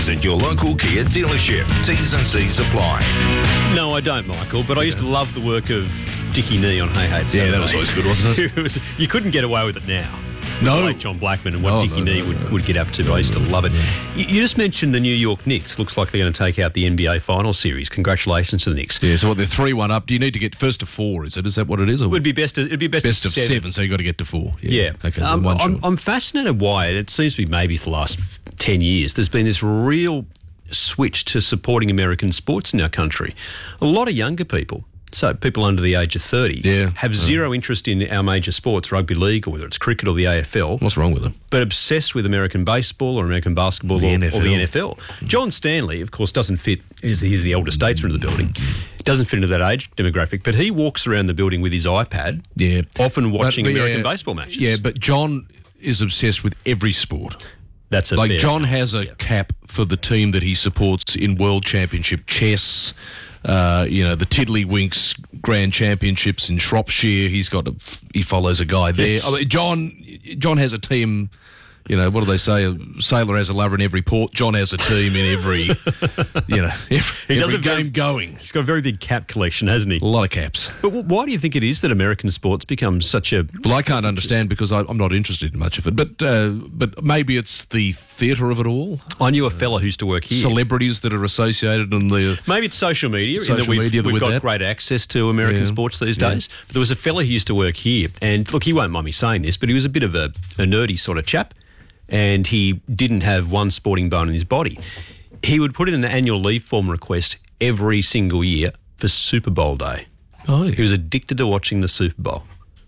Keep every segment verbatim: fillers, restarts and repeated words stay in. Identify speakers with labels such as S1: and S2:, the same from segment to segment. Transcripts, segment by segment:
S1: at your local Kia dealership. T's and C's apply.
S2: No, I don't, Michael, but I used to love the work of Dickie Nee on Hey Hey It's
S3: Yeah,
S2: Saturday.
S3: that was always good, wasn't it?
S2: It was, you couldn't get away with it now.
S3: No.
S2: Like John Blackman and what
S3: Oh,
S2: Dickie
S3: no,
S2: Nee
S3: no,
S2: would,
S3: no.
S2: would get up to, but I used to love it. You, you just mentioned the New York Knicks. Looks like they're going to take out the N B A Final Series. Congratulations to the Knicks.
S3: Yeah, so what, they're three one up. Do you need to get first to four, is it? Is that what it is? Or
S2: It would be best. To, it'd be best,
S3: best
S2: to
S3: of seven. so you've got to get to four.
S2: Yeah.
S3: Okay,
S2: Um,
S3: one
S2: I'm,
S3: short.
S2: I'm fascinated why, and it seems to be maybe for the last ten years, there's been this real switch to supporting American sports in our country. A lot of younger people, so people under the age of thirty,
S3: Yeah.
S2: have zero interest in our major sports, rugby league, or whether it's cricket or the A F L.
S3: What's wrong with them?
S2: But obsessed with American baseball or American basketball
S3: The
S2: or,
S3: N F L.
S2: or the N F L. John Stanley, of course, doesn't fit. He's, he's the elder statesman of the building. Doesn't fit into that age demographic, but he walks around the building with his iPad,
S3: Yeah.
S2: often watching
S3: But- but
S2: American
S3: yeah,
S2: baseball matches.
S3: Yeah, but John is obsessed with every sport.
S2: That's a
S3: Like
S2: fair
S3: John
S2: analysis,
S3: has a
S2: yeah.
S3: cap for the team that he supports in World Championship chess. Uh, you know, the Tiddlywinks Grand Championships in Shropshire. He's got a, he follows a guy there.
S2: Yes.
S3: I mean, John John has a team. You know, what do they say? A sailor has a lover in every port. John has a team in every, you know, every,
S2: He does
S3: every
S2: a very-
S3: game going.
S2: He's got a very big cap collection, hasn't he?
S3: A lot of caps.
S2: But wh- why do you think it is that American sports become such a...
S3: Well, I can't understand because I, I'm not interested in much of it. But uh, but maybe it's the theatre of it all.
S2: I knew a fella who used to work here.
S3: Celebrities that are associated and the
S2: Maybe it's social media, in
S3: Social
S2: that we've,
S3: media
S2: we've
S3: with
S2: got
S3: that.
S2: great access to American
S3: Yeah.
S2: sports these
S3: Yeah.
S2: days. But there was a fella who used to work here, and look, he won't mind me saying this, but he was a bit of a, a nerdy sort of chap, and he didn't have one sporting bone in his body. He would put in an annual leave form request every single year for Super Bowl day.
S3: oh yeah.
S2: He was addicted to watching the Super Bowl.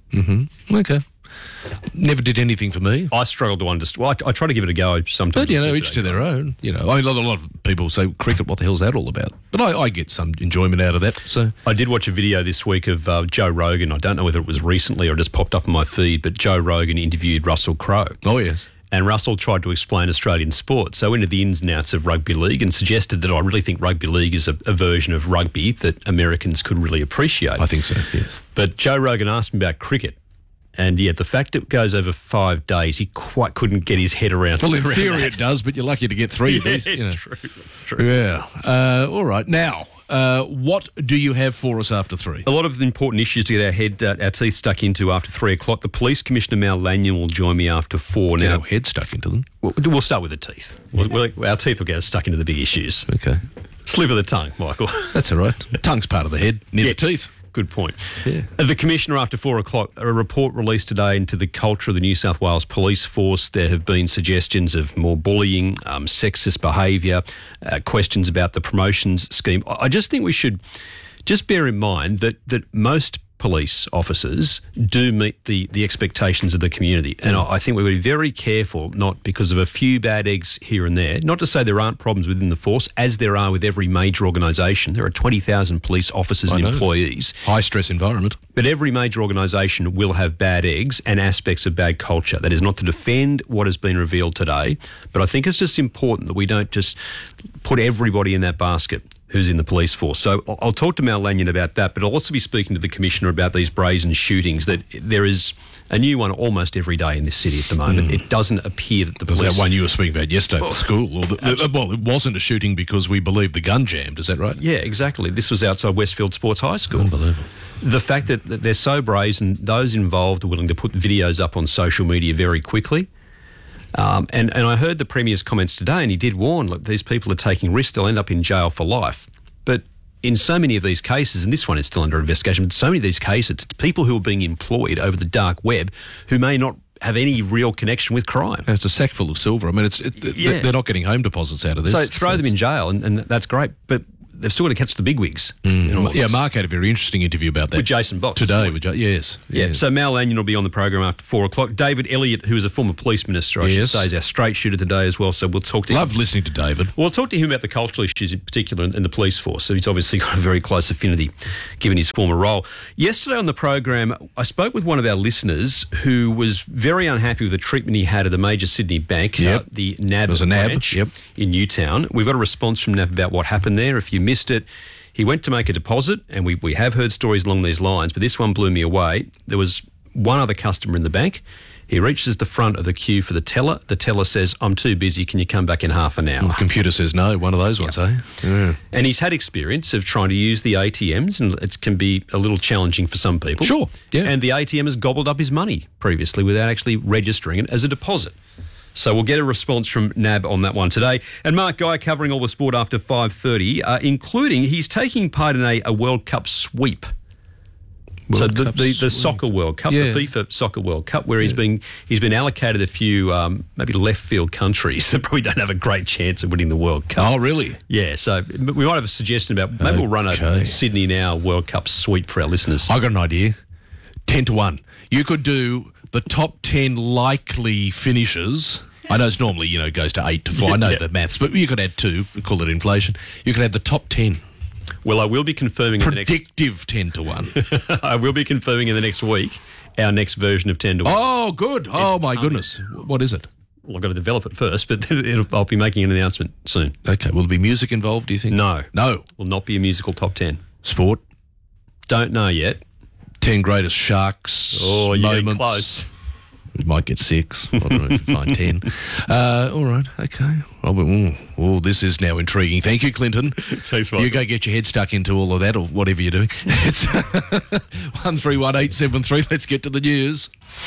S3: Okay. Never did anything for me.
S2: I struggled to understand. Well, I, I try to give it a go sometimes.
S3: But, you
S2: on
S3: know,
S2: Super
S3: each
S2: Day.
S3: to their own. You know, I mean, a lot of people say, cricket, what the hell's that all about? But I, I get some enjoyment out of that. So,
S2: I did watch a video this week of uh, Joe Rogan. I don't know whether it was recently or just popped up on my feed, but Joe Rogan interviewed Russell Crowe.
S3: oh, yes.
S2: And Russell tried to explain Australian sport, so into the ins and outs of rugby league, and suggested that I really think rugby league is a, a version of rugby that Americans could really appreciate.
S3: I think so, yes.
S2: But Joe Rogan asked him about cricket, and yeah, the fact it goes over five days, he quite couldn't get his head around.
S3: Well, in
S2: around
S3: theory
S2: that.
S3: it does, but you're lucky to get three of
S2: Yeah,
S3: these. You know.
S2: true, true.
S3: Yeah. Uh, all right. Now, uh, what do you have for us after three?
S2: A lot of important issues to get our head, uh, our teeth stuck into after three o'clock. The Police Commissioner Mal Lanyon will join me after four.
S3: Get
S2: Now,
S3: our head stuck into them.
S2: we'll, we'll start with the teeth. We'll, we'll, our teeth will get us stuck into the big issues.
S3: Okay.
S2: Slip of the tongue, Michael.
S3: That's all right. Tongue's part of the head, near
S2: Yeah.
S3: the teeth.
S2: Good point.
S3: Yeah.
S2: Uh, The Commissioner after four o'clock, a report released today into the culture of the New South Wales Police Force. There have been suggestions of more bullying, um, sexist behaviour, uh, questions about the promotions scheme. I I just think we should just bear in mind that, that most police officers do meet the, the expectations of the community. And I, I think we would be very careful, not because of a few bad eggs here and there, not to say there aren't problems within the force, as there are with every major organisation. There are twenty thousand police officers
S3: I
S2: and
S3: know.
S2: employees.
S3: High stress environment.
S2: But every major organisation will have bad eggs and aspects of bad culture. That is not to defend what has been revealed today, but I think it's just important that we don't just put everybody in that basket who's in the police force. So I'll- I'll talk to Mal Lanyon about that, but I'll also be speaking to the Commissioner about these brazen shootings, that there is a new one almost every day in this city at the moment. It doesn't appear that the
S3: Was
S2: police...
S3: that one you were speaking about yesterday at school? Or the, the, well, it wasn't a shooting because we believe the gun jammed. Is that right?
S2: Yeah, exactly. This was outside Westfield Sports High School.
S3: Unbelievable.
S2: The fact that, that they're so brazen, those involved are willing to put videos up on social media very quickly. Um, and, and I heard the Premier's comments today, and he did warn, look, these people are taking risks, they'll end up in jail for life. But in so many of these cases, and this one is still under investigation, but so many of these cases, it's people who are being employed over the dark web who may not have any real connection with crime.
S3: And it's a sack full of silver. I mean, it's it,
S2: Yeah.
S3: they're not getting home deposits out of this.
S2: So throw them in jail, and, and that's great. But they've still got to catch the bigwigs. in all of
S3: Yeah,
S2: this.
S3: Mark had a very interesting interview about that
S2: With Jason Box this
S3: today.
S2: morning.
S3: With Ja- yes,
S2: Yeah,
S3: yes.
S2: so Mal Lanyon will be on the program after four o'clock. David Elliott, who is a former police minister, I should
S3: Yes.
S2: say, is our straight shooter today as well, so we'll talk to him.
S3: Love listening to David.
S2: We'll talk to him about the cultural issues in particular in, in the police force. So he's obviously got a very close affinity given his former role. Yesterday on the program, I spoke with one of our listeners who was very unhappy with the treatment he had at a major Sydney bank,
S3: Yep.
S2: uh, the N A B
S3: It was a N A B,
S2: branch
S3: yep.
S2: in Newtown. We've got a response from N A B about what happened there. If you missed it, he went to make a deposit, and we, we have heard stories along these lines, but this one blew me away. There was one other customer in the bank. He reaches the front of the queue for the teller. The teller says, I'm too busy, can you come back in half an hour?
S3: The computer says no, one of those ones, eh? Yeah.
S2: And he's had experience of trying to use the A T Ms, and it can be a little challenging for some people.
S3: Sure, yeah.
S2: And the A T M has gobbled up his money previously without actually registering it as a deposit. So we'll get a response from N A B on that one today. And Mark Guy covering all the sport after five thirty, uh, including he's taking part in a, a World Cup sweep.
S3: World
S2: so the,
S3: Cup
S2: the, the
S3: sweep.
S2: Soccer World Cup,
S3: Yeah.
S2: the FIFA Soccer World Cup, where he's been he's been allocated a few um, maybe left field countries that probably don't have a great chance of winning the World Cup.
S3: Oh, really?
S2: Yeah, so we might have a suggestion about maybe we'll run a
S3: Okay.
S2: Sydney Now World Cup sweep for our listeners.
S3: I got an idea. ten to one. You could do the top ten likely finishes. I know it's normally, you know, goes to eight to four. I know
S2: Yeah.
S3: the maths, but you could add two. We call it inflation. You could add the top ten.
S2: Well, I will be confirming in the next
S3: Predictive ten to one.
S2: I will be confirming in the next week our next version of ten to one.
S3: Oh, good. Oh, my
S2: coming.
S3: goodness. What is it?
S2: Well, I've got to develop it first, but then it'll, I'll be making an announcement soon.
S3: Okay. Will there be music involved, do you think?
S2: No.
S3: No.
S2: Will not be a musical top ten.
S3: Sport.
S2: Don't know yet.
S3: ten greatest sharks
S2: Oh, you're getting
S3: moments.
S2: close.
S3: We might get six. I don't know if you find ten. Uh, all right. Okay. Oh, but, oh, oh, this is now intriguing. Thank you, Clinton.
S2: Thanks, Michael.
S3: You go get your head stuck into all of that or whatever you're doing. It's one three one eight seven three. Let's get to the news.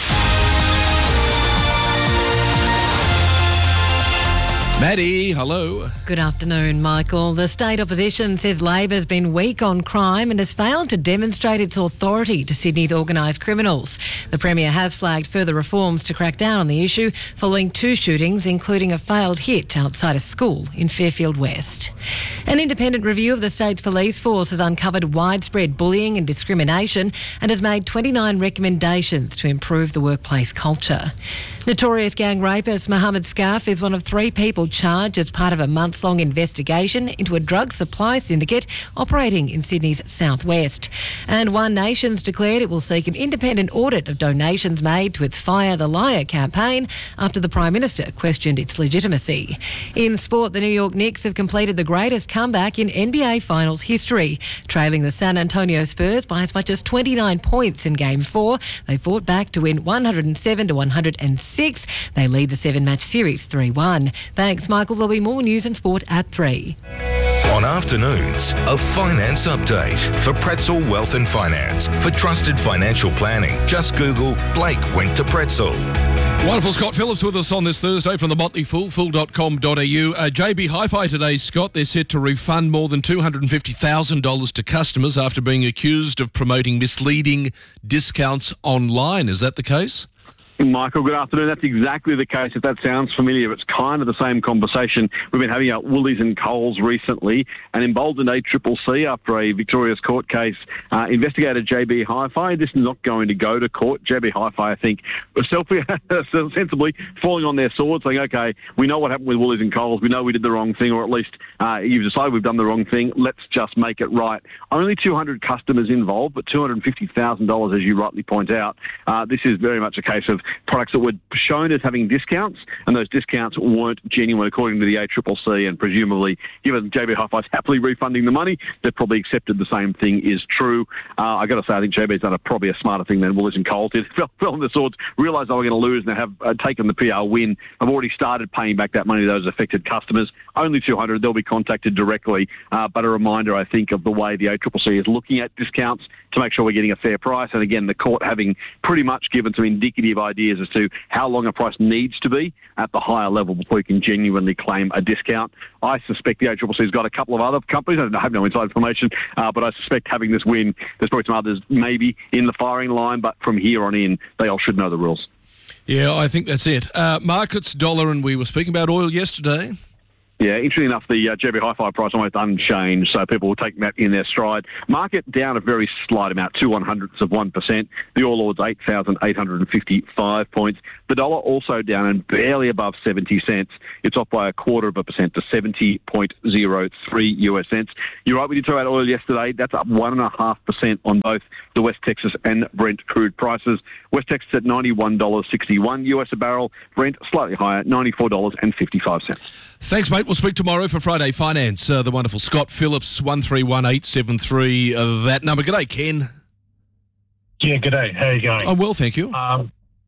S3: Maddie, hello.
S4: Good afternoon, Michael. The state opposition says Labor's been weak on crime and has failed to demonstrate its authority to Sydney's organised criminals. The Premier has flagged further reforms to crack down on the issue following two shootings, including a failed hit outside a school in Fairfield West. An independent review of the state's police force has uncovered widespread bullying and discrimination and has made twenty-nine recommendations to improve the workplace culture. Notorious gang rapist Mohammed Scarf is one of three people charged as part of a months-long investigation into a drug supply syndicate operating in Sydney's southwest. And One Nation's declared it will seek an independent audit of donations made to its Fire the Liar campaign after the Prime Minister questioned its legitimacy. In sport, the New York Knicks have completed the greatest comeback in N B A Finals history, trailing the San Antonio Spurs by as much as twenty-nine points in Game four. They fought back to win one hundred seven to one hundred six. They lead the seven-match series three one. Thanks, Michael. There'll be more news and sport at three.
S1: On afternoons, a finance update for Pretzel Wealth and Finance. For trusted financial planning, just Google Blake went to Pretzel.
S3: Wonderful Scott Phillips with us on this Thursday from the Motley Fool, fool dot com dot a u. Uh, J B Hi-Fi today, Scott, they're set to refund more than two hundred fifty thousand dollars to customers after being accused of promoting misleading discounts online. Is that the case?
S5: Michael, good afternoon. That's exactly the case. If that sounds familiar, it's kind of the same conversation we've been having at Woolies and Coles recently. And emboldened A C C C after a victorious court case uh, investigated J B Hi-Fi. This is not going to go to court. J B Hi-Fi, I think, was sensibly falling on their sword, saying, okay, we know what happened with Woolies and Coles. We know we did the wrong thing, or at least uh, you've decided we've done the wrong thing. Let's just make it right. Only two hundred customers involved, but two hundred fifty thousand dollars, as you rightly point out. Uh, this is very much a case of products that were shown as having discounts, and those discounts weren't genuine according to the A C C C, and presumably, given J B Hi-Fi's happily refunding the money, they've probably accepted the same thing is true. Uh, I got to say, I think J B's done a, probably a smarter thing than Woolies and Coles did. Fell, fell on their swords, realised they were going to lose, and they have uh, taken the P R win. I've already started paying back that money to those affected customers. Only two hundred, they'll be contacted directly, uh, but a reminder, I think, of the way the A C C C is looking at discounts to make sure we're getting a fair price. And again, the court having pretty much given some indicative ideas as to how long a price needs to be at the higher level before you can genuinely claim a discount. I suspect the A C C C's got a couple of other companies. I have no inside information, uh, but I suspect having this win, there's probably some others maybe in the firing line, but from here on in, they all should know the rules.
S3: Yeah, I think that's it. Uh, markets, dollar, and we were speaking about oil yesterday.
S5: Yeah, interesting enough, the uh, J B Hi-Fi price almost unchanged, so people will take that in their stride. Market down a very slight amount, two one hundredths of one percent. The All Ords, eight thousand eight hundred fifty-five points. The dollar also down and barely above seventy cents. It's off by a quarter of a percent to seventy point zero three U S cents. You're right, we did talk about oil yesterday. That's up one point five percent on both the West Texas and Brent crude prices. West Texas at ninety-one dollars sixty-one U S a barrel. Brent slightly higher, ninety-four dollars fifty-five.
S3: Thanks, mate. We'll speak tomorrow for Friday Finance. Uh, the wonderful Scott Phillips, one three one eight seven three, uh, that number. G'day, Ken.
S6: Yeah, g'day. How are you going?
S3: I'm well, thank you.
S6: Um,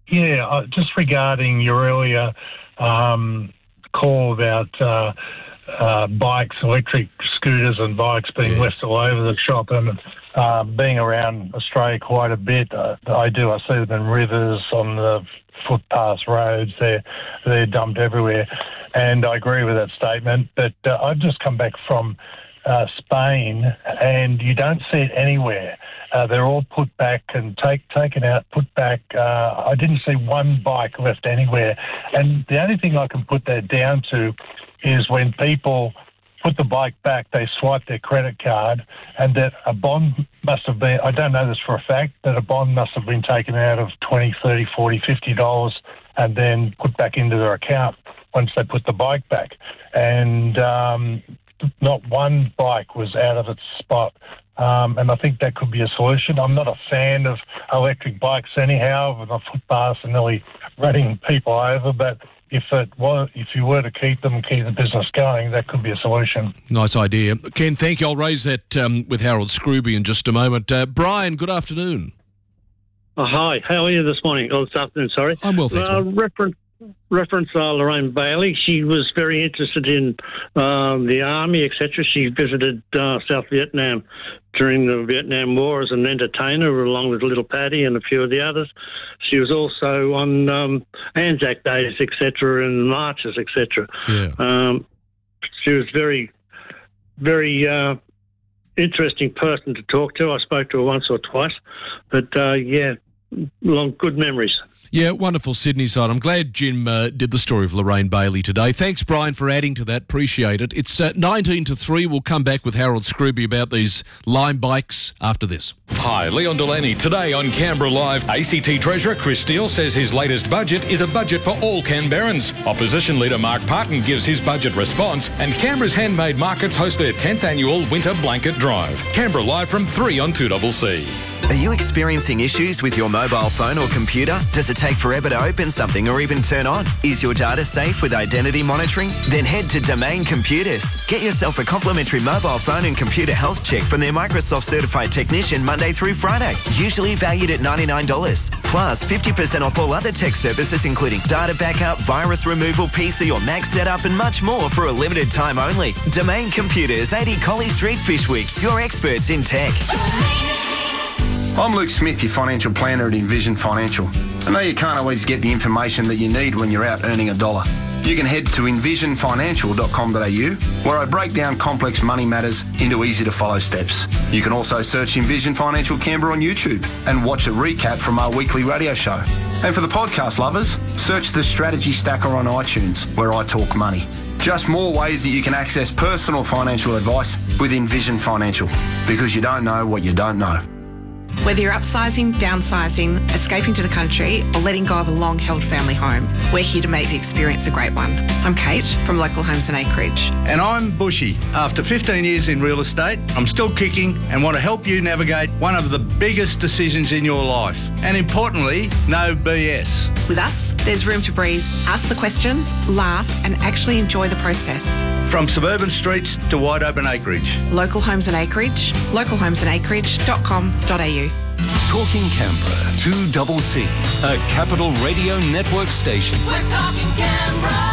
S6: Yeah, uh, just regarding your earlier um, call about uh, uh, bikes, electric scooters and bikes being
S3: Yes.
S6: left all over the shop, and uh, being around Australia quite a bit, uh, I do. I see them in rivers, on the footpaths, roads. They're they're dumped everywhere, and I agree with that statement. But uh, I've just come back from uh, Spain, and you don't see it anywhere. Uh, they're all put back and take, taken out, put back. Uh, I didn't see one bike left anywhere. And the only thing I can put that down to is when people put the bike back, they swipe their credit card, and that a bond must have been, I don't know this for a fact, that a bond must have been taken out of twenty, thirty, forty, fifty dollars and then put back into their account once they put the bike back. And um, not one bike was out of its spot. Um, and I think that could be a solution. I'm not a fan of electric bikes anyhow, with the footpaths and nearly running people over, but if it was, if you were to keep them, keep the business going, that could be a solution.
S3: Nice idea. Ken, thank you. I'll raise that um, with Harold Scrooby in just a moment. Uh, Brian, good afternoon.
S7: Oh, hi, how are you this morning? Oh, this afternoon, sorry.
S3: I'm well, thanks.
S7: Uh,
S3: mate.
S7: reference reference uh, Lorraine Bailey. She was very interested in um, the army, et cetera. She visited uh, South Vietnam during the Vietnam War as an entertainer, along with Little Patty and a few of the others. She was also on um, Anzac Days, et cetera, and marches, et cetera.
S3: Yeah.
S7: Um, she was very, very uh, interesting person to talk to. I spoke to her once or twice, but uh, yeah, long good memories.
S3: Yeah, wonderful Sydney side. I'm glad Jim uh, did the story of Lorraine Bailey today. Thanks, Brian, for adding to that. Appreciate it. It's uh, nineteen to three. We'll come back with Harold Scrooby about these Lime bikes after this.
S8: Hi, Leon Delaney. Today on Canberra Live, A C T Treasurer Chris Steele says his latest budget is a budget for all Canberrans. Opposition leader Mark Parton gives his budget response, and Canberra's handmade markets host their tenth annual Winter Blanket Drive. Canberra Live from three on two C C.
S9: Are you experiencing issues with your mobile phone or computer? Does it take forever to open something or even turn on? Is your data safe with identity monitoring? Then head to Domain Computers. Get yourself a complimentary mobile phone and computer health check from their Microsoft certified technician Monday through Friday, usually valued at ninety-nine dollars. Plus fifty percent off all other tech services including data backup, virus removal, P C or Mac setup and much more for a limited time only. Domain Computers, eighty Collie Street, Fishwick. Your experts in tech.
S10: I'm Luke Smith, your financial planner at Envision Financial. I know you can't always get the information that you need when you're out earning a dollar. You can head to envision financial dot com dot a u, where I break down complex money matters into easy-to-follow steps. You can also search Envision Financial Canberra on YouTube and watch a recap from our weekly radio show. And for the podcast lovers, search the Strategy Stacker on iTunes, where I talk money. Just more ways that you can access personal financial advice with Envision Financial, because you don't know what you don't know.
S11: Whether you're upsizing, downsizing, escaping to the country, or letting go of a long-held family home, we're here to make the experience a great one. I'm Kate from Local Homes and Acreage.
S12: And I'm Bushy. After fifteen years in real estate, I'm still kicking and want to help you navigate one of the biggest decisions in your life. And importantly, no B S.
S11: With us, there's room to breathe, ask the questions, laugh, and actually enjoy the process.
S12: From suburban streets to wide open acreage.
S11: Local Homes and Acreage, local homes and acreage dot com dot a u.
S13: Talking Canberra, two C C, a Capital Radio Network station.
S14: We're talking Canberra.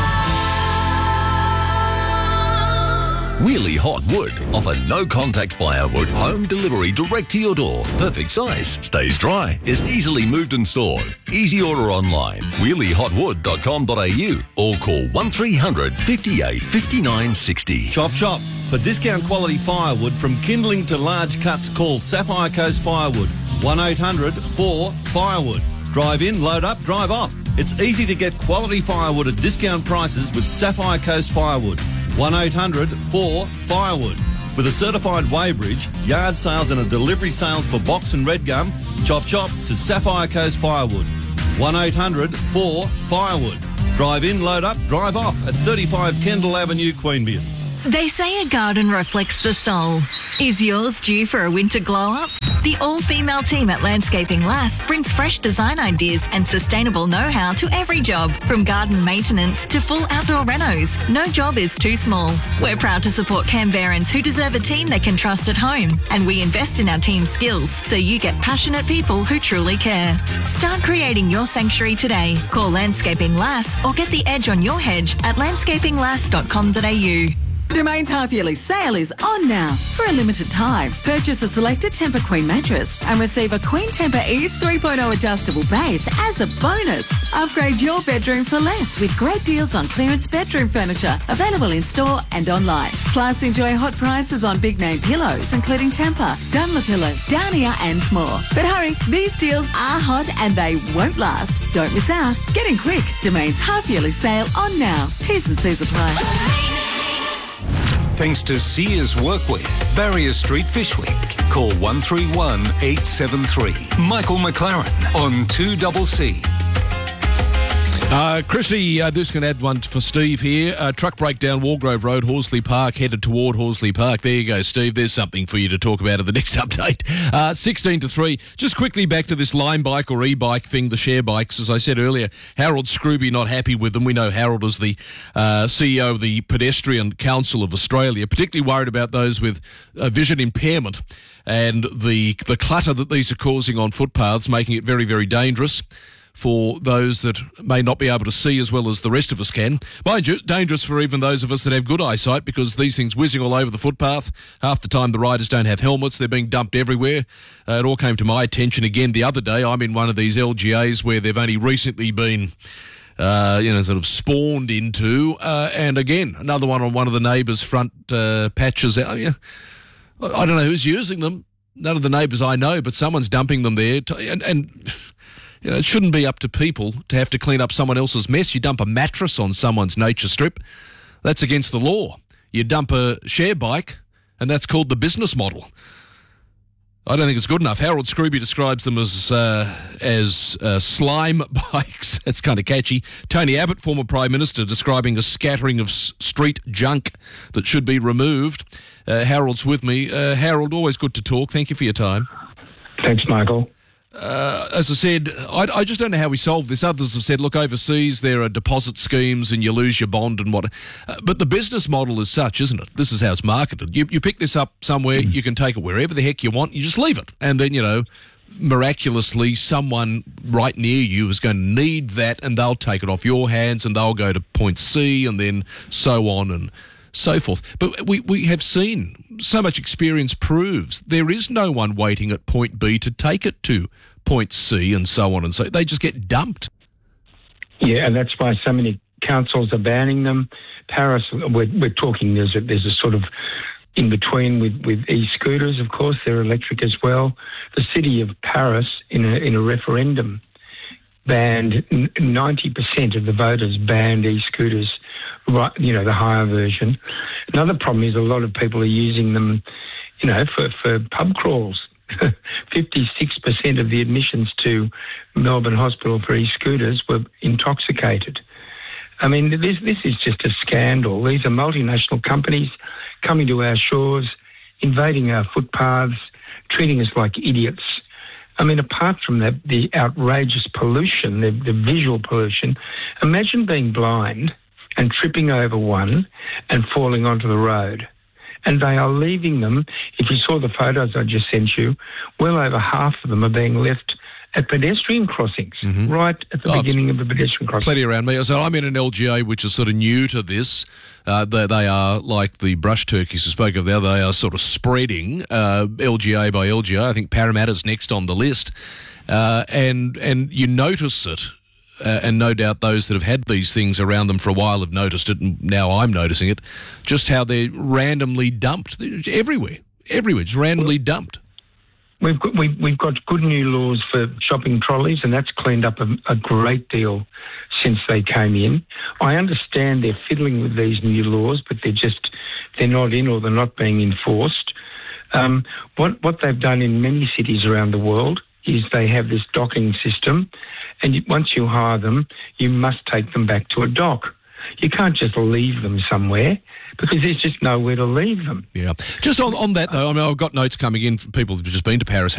S13: Wheelie Hot Wood offer no-contact firewood, home delivery direct to your door. Perfect size, stays dry, is easily moved and stored. Easy order online, wheelie hot wood dot com dot a u or call one three hundred, fifty-eight, fifty-nine, sixty.
S15: Chop chop. For discount quality firewood from kindling to large cuts, call Sapphire Coast Firewood. one eight hundred, four, firewood. Drive in, load up, drive off. It's easy to get quality firewood at discount prices with Sapphire Coast Firewood. one eight hundred, four, firewood. With a certified weighbridge, yard sales and a delivery sales for box and red gum, chop chop to Sapphire Coast Firewood. one eight hundred, four, firewood. Drive in, load up, drive off at thirty-five Kendall Avenue, Queanbeyan.
S16: They say a garden reflects the soul. Is yours due for a winter glow-up? The all-female team at Landscaping Lass brings fresh design ideas and sustainable know-how to every job, from garden maintenance to full outdoor renos. No job is too small. We're proud to support Canberrans who deserve a team they can trust at home, and we invest in our team's skills so you get passionate people who truly care. Start creating your sanctuary today. Call Landscaping Lass or get the edge on your hedge at landscaping lass dot com dot a u.
S17: Domain's half-yearly sale is on now. For a limited time, purchase a selected Tempur Queen mattress and receive a Queen Tempur Ease three point oh adjustable base as a bonus. Upgrade your bedroom for less with great deals on clearance bedroom furniture available in-store and online. Plus, enjoy hot prices on big-name pillows, including Tempur, Dunlopillow, Downia and more. But hurry, these deals are hot and they won't last. Don't miss out. Get in quick. Domain's half-yearly sale on now. T's and C's apply.
S18: Thanks to Sears Workwear, Barrier Street, Fyshwick. Call one three one, eight seven three. Michael McLaren on two C C.
S3: Uh, Chrissy, uh, this can add one for Steve here. Uh, truck breakdown, Walgrove Road, Horsley Park, headed toward Horsley Park. There you go, Steve. There's something for you to talk about at the next update. Uh, sixteen to three. Just quickly back to this Lime bike or e-bike thing, the share bikes. As I said earlier, Harold Scrooby not happy with them. We know Harold is the uh, C E O of the Pedestrian Council of Australia, particularly worried about those with uh, vision impairment and the the clutter that these are causing on footpaths, making it very, very dangerous for those that may not be able to see as well as the rest of us can. Mind you, dangerous for even those of us that have good eyesight, because these things whizzing all over the footpath. Half the time the riders don't have helmets. They're being dumped everywhere. Uh, it all came to my attention again the other day. I'm in one of these L G As where they've only recently been Uh, you know, sort of spawned into. Uh, and again, another one on one of the neighbours' front uh, patches. Out. Yeah. I don't know who's using them. None of the neighbours I know, but someone's dumping them there. To, and, and you know, it shouldn't be up to people to have to clean up someone else's mess. You dump a mattress on someone's nature strip, that's against the law. You dump a share bike, and that's called the business model. I don't think it's good enough. Harold Scrooby describes them as uh, as uh, slime bikes. That's kind of catchy. Tony Abbott, former Prime Minister, describing a scattering of s- street junk that should be removed. Uh, Harold's with me. Uh, Harold, always good to talk. Thank you for your time.
S19: Thanks, Michael.
S3: Uh, as I said, I, I just don't know how we solve this. Others have said, look, overseas there are deposit schemes and you lose your bond and what. Uh, but the business model is such, isn't it? This is how it's marketed. You, you pick this up somewhere, mm. you can take it wherever the heck you want, you just leave it. And then, you know, miraculously someone right near you is going to need that and they'll take it off your hands and they'll go to point C and then so on and so forth. But we, we have seen, so much experience proves, there is no one waiting at point B to take it to point C and so on and so. They just get dumped.
S19: Yeah, and that's why so many councils are banning them. Paris, we're, we're talking, there's a, there's a sort of in between with, with e-scooters, of course, they're electric as well. The city of Paris, in a, in a referendum, banned, ninety percent of the voters banned e-scooters, right, you know, the higher version. Another problem is a lot of people are using them, you know, for, for pub crawls. fifty-six percent of the admissions to Melbourne Hospital for e-scooters were intoxicated. I mean, this this is just a scandal. These are multinational companies coming to our shores, invading our footpaths, treating us like idiots. I mean, apart from that, the outrageous pollution, the, the visual pollution, imagine being blind and tripping over one and falling onto the road. And they are leaving them, if you saw the photos I just sent you, well over half of them are being left at pedestrian crossings, mm-hmm. right at the oh, beginning of the pedestrian crossing.
S3: Plenty around me. So I'm in an L G A which is sort of new to this. Uh, they, they are like the brush turkeys who spoke of there. They are sort of spreading uh, L G A by L G A. I think Parramatta's next on the list. Uh, and, and you notice it. Uh, and no doubt those that have had these things around them for a while have noticed it, and now I'm noticing it, just how they're randomly dumped. They're everywhere, everywhere, just randomly dumped.
S19: We've got, we, we've got good new laws for shopping trolleys, and that's cleaned up a, a great deal since they came in. I understand they're fiddling with these new laws, but they're just, they're not in or they're not being enforced. Um, what, what they've done in many cities around the world is they have this docking system, and once you hire them, you must take them back to a dock. You can't just leave them somewhere because there's just nowhere to leave them.
S3: Yeah. Just on, on that, though, I mean, I've got notes coming in from people who've just been to Paris.